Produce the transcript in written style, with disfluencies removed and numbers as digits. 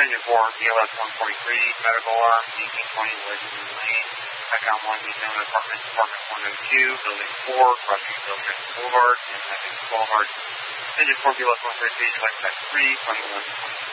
Engine 4, BLS 143, medical arm, 1820 Legendary Lane, Icon 1, Eastern Apartment, Apartment 102, Building 4, crossing Filtration Boulevard, and Boulevard. Engine 4, BLS 143, select type 3, 21.